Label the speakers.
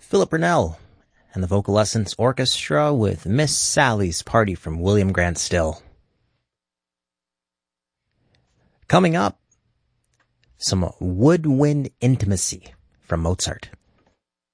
Speaker 1: Philip Brunel and the Vocal Essence Orchestra with Miss Sally's Party from William Grant Still. Coming up, some woodwind intimacy from Mozart.